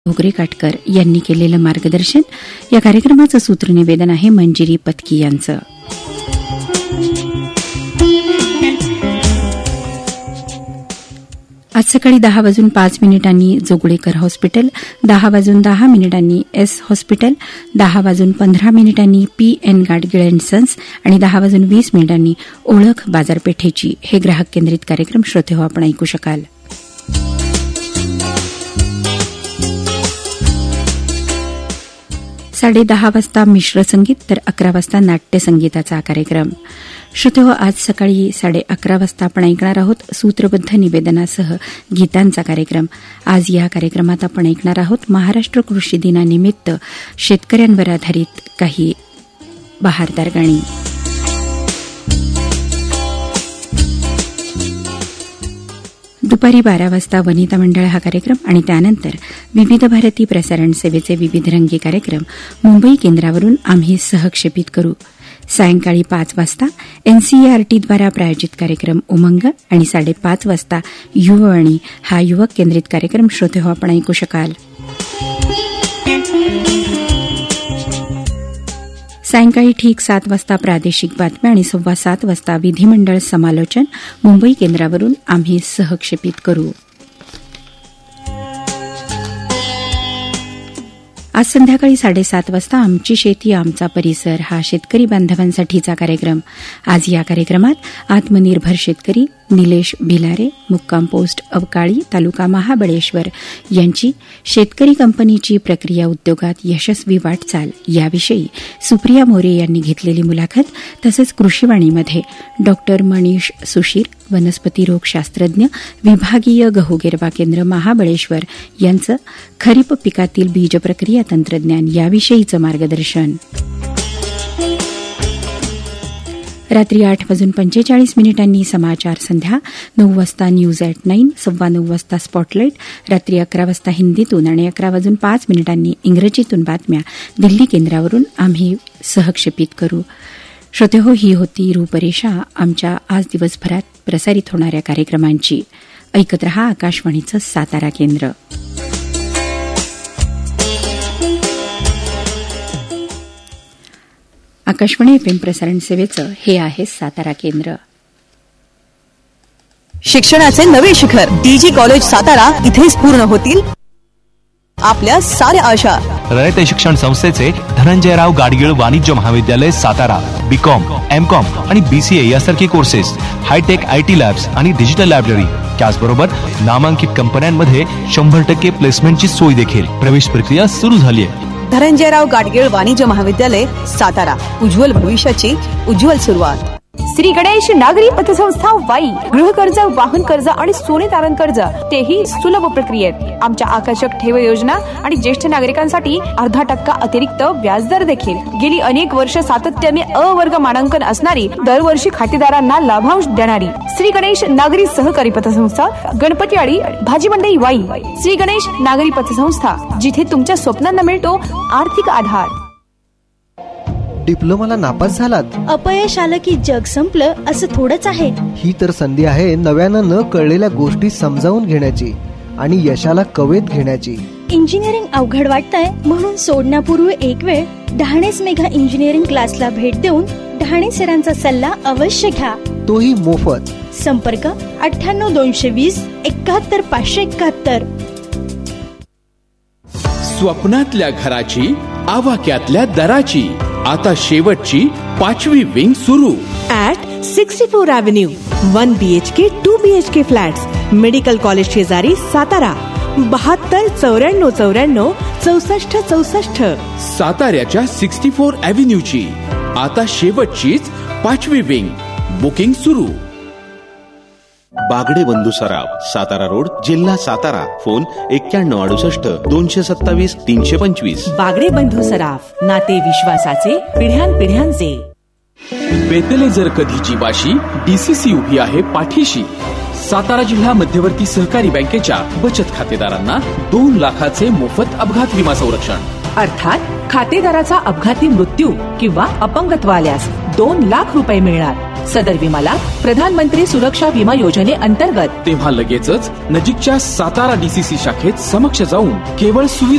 घोगरे काटकर यांनी केलेलं मार्गदर्शन. या कार्यक्रमाचं सूत्रनिवेदन आहे मंजिरी पत्की यांचं. आज सकाळी 10:05 Joglekar hospital, 10:10 S hospital, 10:15 PN Gadgil and sons आणि 10:20 ओळख बाजारपेठेची हे ग्राहक केंद्रित कार्यक्रम श्रोतेहो आपण ऐकू शकाल. साडे 10 वाजता मिश्र संगीत तर 11 वाजता नाट्य संगीताचा कार्यक्रम. श्रोतेहो, आज सकाळी 11:30 वाजता आपण ऐकणार आहोत सूत्रबद्ध निवेदनासह गीतांचा कार्यक्रम. आज या कार्यक्रमात आपण ऐकणार आहोत महाराष्ट्र कृषी दिनानिमित्त शेतकऱ्यांवर आधारित काही बहारदार गाणी. दुपारी 12 वाजता वनिता मंडळ हा कार्यक्रम आणि त्यानंतर विविध भारती प्रसारण सेवेचे विविध रंगी कार्यक्रम मुंबई केंद्रावरून आम्ही सहक्षेपित करू. सायंकाळी 5 वाजता NCERTद्वारा प्रायोजित कार्यक्रम उमंग आणि 5:30 वाजता युववाणी हा युवक केंद्रित कार्यक्रम श्रोतेहो आपण ऐकू शकाल. सायंकाळी ठीक 7 वाजता प्रादेशिक बातम्या आणि 7:15 वाजता विधिमंडळ समालोचन मुंबई केंद्रावरून आम्ही सहक्षेपित करू. आज संध्याकाळी 7:30 वाजता आमची शेती आमचा परिसर हा शेतकरी बांधवांसाठीचा कार्यक्रम. आज या कार्यक्रमात आत्मनिर्भर शेतकरी निलेश भिलारे, मुक्काम पोस्ट अवकाळी, तालुका महाबळेश्वर यांची शेतकरी कंपनीची प्रक्रिया उद्योगात यशस्वी वाटचाल याविषयी सुप्रिया मोरे यांनी घेतलेली मुलाखत, तसंच कृषीवाणीमध्ये डॉक्टर मनीष सुशीर, वनस्पती रोगशास्त्रज्ञ, विभागीय गहू गिरवा केंद्र महाबळेश्वर यांचं खरीप पिकातील बीज प्रक्रिया तंत्रज्ञान याविषयीचं मार्गदर्शन. रात्री 8:45 समाचार संध्या, 9 वाजता न्यूज ॲट 9, 9:15 वाजता स्पॉटलाईट, रात्री 11 वाजता हिंदीतून आणि 11:05 इंग्रजीतून बातम्या दिल्ली केंद्रावरून आम्ही सहक्षेपित करू. श्रोतेहो, ही होती रूपरेषा आमच्या आज दिवसभरात प्रसारित होणाऱ्या कार्यक्रमांची. ऐकत रहा आकाशवाणीचं सातारा केंद्र. आकाशवाणी FM प्रसारण सेवेचं हे आहे सातारा केंद्र. शिक्षणाचे नवे शिखर DG कॉलेज सातारा इथेच पूर्ण होतील आपल्या साऱ्या आशा. रयते शिक्षण संस्थेचे धनंजयराव गाडगिळ वाणिज्य महाविद्यालय सातारा BCom, MCom आणि BCA यासारखे कोर्सेस, हायटेक IT लॅब्स आणि डिजिटल लायब्ररी, त्याचबरोबर नामांकित कंपन्यांमध्ये 100% प्लेसमेंटची सोय देखील. प्रवेश प्रक्रिया सुरू झाली आहे. धनंजयराव गाडगिळ वाणिज्य महाविद्यालय सातारा, उज्ज्वल भविष्याची उज्ज्वल सुरुवात. श्री गणेश नागरी पतसंस्था वाई, गृहकर्ज, वाहन कर्ज आणि सोने तारण कर्ज तेही सुलभ प्रक्रियेत. आमच्या आकर्षक ठेव योजना आणि ज्येष्ठ नागरिकांसाठी 0.5% अतिरिक्त व्याजदर देखील. गेली अनेक वर्ष सातत्याने अवर्ग मानांकन असणारी, दरवर्षी खातेदारांना लाभांश देणारी श्री गणेश नागरी सहकारी पतसंस्था, गणपतीवाडी, भाजी मंडई वाई. श्री गणेश नागरी पतसंस्था, जिथे तुमच्या स्वप्नांना मिळतो आर्थिक आधार. डिप्लोमाला नापास झालात? अपयश आलं की जग संपलं असं थोडंच आहे. ही तर संधी आहे नव्यानं न कळलेल्या गोष्टी समजावून घेण्याची आणि यशाला कवेत घेण्याची. इंजिनिअरिंग अवघड वाटतंय म्हणून सोडण्यापूर्वी एक वेळ डहाणेस मेघा इंजिनिअरिंग क्लासला भेट देऊन डहाणे सरांचा सल्ला अवश्य घ्या. तोही मोफत. संपर्क 98-220 71-571. स्वप्नातल्या घराची, आवाक्यातल्या दराची आता शेवटची 5वी विंग सुरू at 64 Avenue. 1 BHK 2 BHK flats, medical college शेजारी सातारा. 72-94-94 6464. साताऱ्याच्या 64 Avenueची आता शेवटचीच 5वी विंग. बुकिंग सुरू. बागडे बंधू सराफ, सातारा रोड, जिल्हा सातारा. फोन 91-227-225. बागडे बंधू सराफ, नाते विश्वासाचे, पिढ्यानपिढ्यांचे. बेतले जर कधी जीवाशी, DCC उभी आहे पाठीशी. सातारा जिल्हा मध्यवर्ती सहकारी बँकेच्या बचत खातेदारांना 2 लाखाचे मोफत अपघात विमा संरक्षण. अर्थात खातेदाराचा अपघाती मृत्यू किंवा अपंगत्व आल्यास 2 लाख रुपये मिळणार. सदर विमाला प्रधानमंत्री सुरक्षा विमा योजनेअंतर्गत तेव्हा लगेचच नजीकच्या सातारा DCC शाखेत समक्ष जाऊन केवळ सुविधा